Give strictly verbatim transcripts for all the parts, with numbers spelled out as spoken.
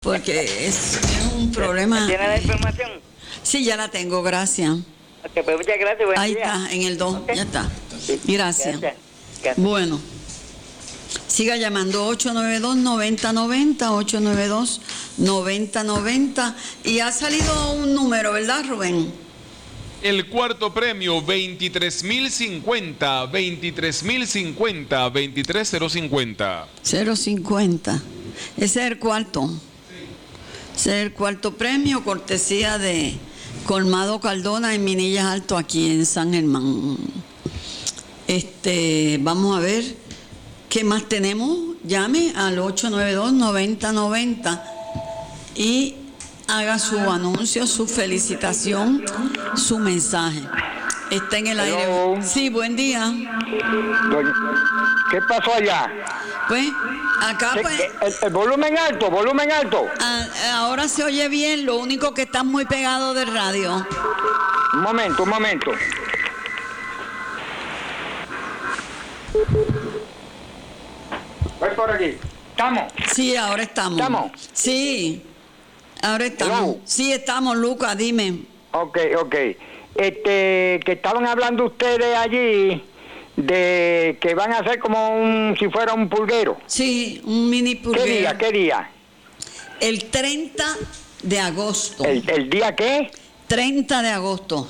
porque es, es un problema. ¿Tiene la información? Sí, ya la tengo, gracias. Okay, pues muchas gracias, buen Ahí día. está, en el dos, Okay. ya está. Sí. Gracias. Gracias. Gracias. Bueno, siga llamando ocho nueve dos, nueve cero nueve cero, ocho nueve dos, nueve cero nueve cero. Y ha salido un número, ¿verdad, Rubén? El cuarto premio, veintitrés mil cincuenta, veintitrés mil cincuenta, veintitrés cero cincuenta. cero cincuenta. Ese es el cuarto. Ese es el cuarto premio, cortesía de Colmado Cardona en Minillas Alto, aquí en San Germán. Este, vamos a ver qué más tenemos. Llame al ocho nueve dos, nueve cero nueve cero y haga su anuncio, su felicitación, su mensaje. Está en el Hello. aire. Sí, buen día. ¿Qué pasó allá? Pues, acá ¿Qué- pues, qué- el, el volumen alto, volumen alto. a- ahora se oye bien, lo único que está muy pegado del radio. Un momento, un momento. Voy por aquí. ¿Estamos? Sí, ahora estamos. ¿Estamos? Sí, ahora estamos. Hello. Sí, estamos, Lucas, dime. Ok, ok. Este, que estaban hablando ustedes allí de que van a hacer como un, si fuera un pulguero. Sí, un mini ¿Qué pulguero. día, qué día? El treinta de agosto. ¿El, el día qué? treinta de agosto.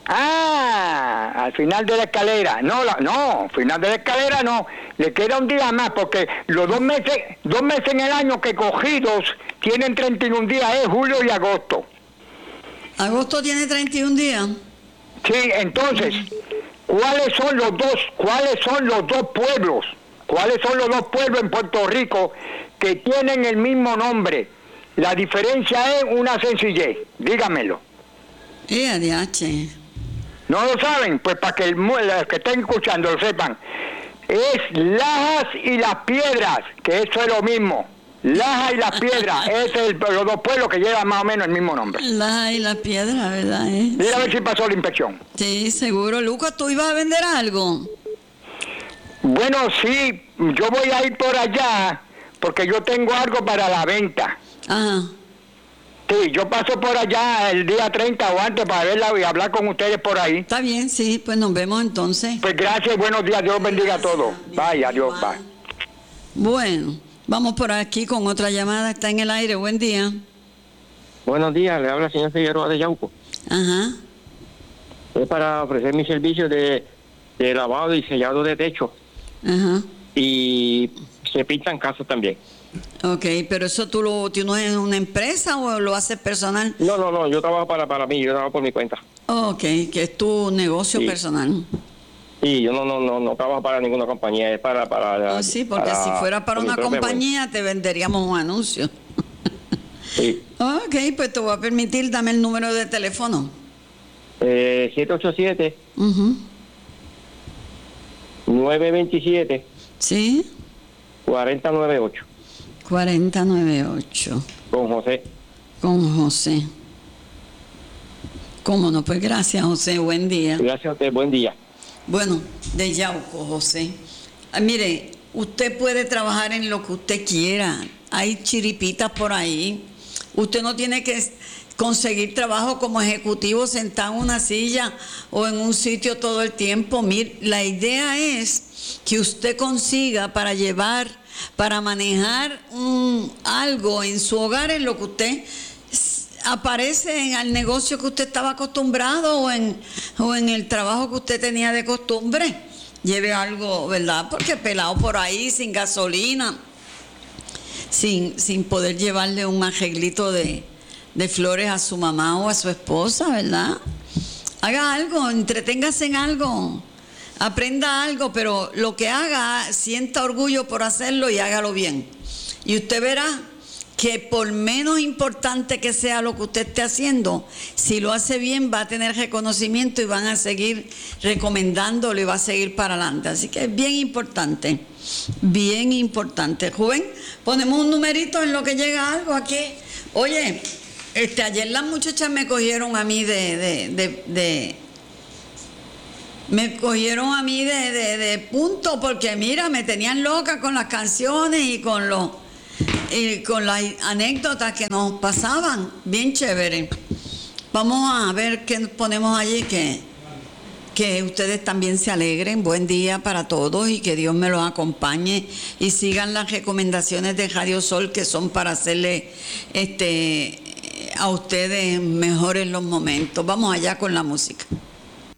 Ah, al final de la escalera. No, la, no, final de la escalera no. Le queda un día más porque los dos meses, dos meses en el año que cogidos tienen treinta y un días, es julio y agosto. Agosto tiene treinta y un días. Sí, entonces, ¿cuáles son los dos, cuáles son los dos pueblos? ¿Cuáles son los dos pueblos en Puerto Rico que tienen el mismo nombre? La diferencia es una sencillez. Dígamelo. Eh, A D H. ¿No lo saben? Pues para que el, mu- los que estén escuchando lo sepan. Es Lajas y Las Piedras, que eso es lo mismo. Lajas y Las Piedras, es el, los dos pueblos que llevan más o menos el mismo nombre. La y la piedra, ¿verdad? Eh? Mira a ver si pasó la inspección. Sí, seguro. Lucas, ¿tú ibas a vender algo? Bueno, sí, yo voy a ir por allá porque yo tengo algo para la venta. Ajá. Sí, yo paso por allá el día treinta o antes para verla y hablar con ustedes por ahí. Está bien, sí, pues nos vemos entonces. Pues gracias y buenos días, Dios bendiga a todos. Bye, adiós, bye. Bueno, vamos por aquí con otra llamada. Está en el aire. Buen día. Buenos días, le habla el señor Figueroa de Yauco. Ajá. Es para ofrecer mi servicio de, de lavado y sellado de techo. Ajá. Y se pintan casas también. Ok, pero eso tú lo tienes en una empresa o lo haces personal? No, no, no, yo trabajo para, para mí, yo trabajo por mi cuenta. Ok, que es tu negocio Sí. personal. Sí, yo no, no, no, no trabajo para ninguna compañía, es para... para Oh, sí, porque para- si fuera para mi una propia compañía te venderíamos un anuncio. cuenta. Sí. Ok, pues te voy a permitir, dame el número de teléfono. Eh, siete ocho siete, Ujú. nueve dos siete, Sí, cuatro cero nueve ocho, cuarenta noventa y ocho, con José. con José. ¿Cómo no? Pues gracias, José, buen día. Gracias a usted, buen día. Bueno, de Yauco, José. Ah, mire, usted puede trabajar en lo que usted quiera. Hay chiripitas por ahí. Usted no tiene que conseguir trabajo como ejecutivo sentado en una silla o en un sitio todo el tiempo. Mire, la idea es que usted consiga para llevar, para manejar un, algo en su hogar en lo que usted aparece en el negocio que usted estaba acostumbrado o en, o en el trabajo que usted tenía de costumbre. Lleve algo, ¿verdad? Porque pelado por ahí, sin gasolina, sin, sin poder llevarle un arreglito de, de flores a su mamá o a su esposa, ¿verdad? Haga algo, entreténgase en algo, aprenda algo, pero lo que haga, sienta orgullo por hacerlo y hágalo bien. Y usted verá que por menos importante que sea lo que usted esté haciendo, si lo hace bien va a tener reconocimiento y van a seguir recomendándolo y va a seguir para adelante. Así que es bien importante, bien importante. Joven, ponemos un numerito en lo que llega algo aquí. Oye, este, ayer las muchachas me cogieron a mí de... de, de, de me cogieron a mí de, de, de punto porque mira, me tenían loca con las canciones y con los... y con las anécdotas que nos pasaban, bien chévere. Vamos a ver qué ponemos allí, que, que ustedes también se alegren. Buen día para todos y que Dios me los acompañe y sigan las recomendaciones de Radio Sol, que son para hacerle este, a ustedes mejores los momentos. Vamos allá con la música.